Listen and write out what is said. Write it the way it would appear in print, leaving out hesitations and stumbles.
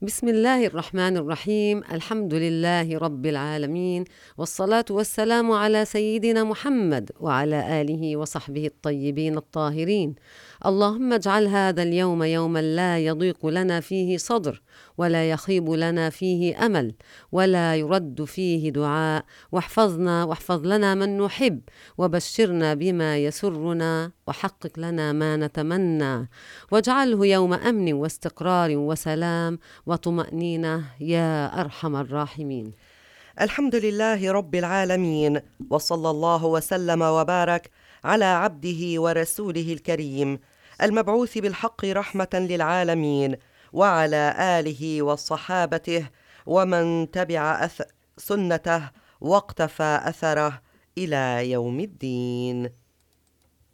بسم الله الرحمن الرحيم. الحمد لله رب العالمين، والصلاة والسلام على سيدنا محمد وعلى آله وصحبه الطيبين الطاهرين. اللهم اجعل هذا اليوم يوما لا يضيق لنا فيه صدر، ولا يخيب لنا فيه أمل، ولا يرد فيه دعاء، واحفظنا واحفظ لنا من نحب، وبشرنا بما يسرنا، وحقق لنا ما نتمنى، واجعله يوم أمن واستقرار وسلام وطمأنينة يا أرحم الراحمين. الحمد لله رب العالمين، وصلى الله وسلم وبارك على عبده ورسوله الكريم المبعوث بالحق رحمة للعالمين، وعلى آله وصحابته ومن تبع سنته واقتفى أثره إلى يوم الدين.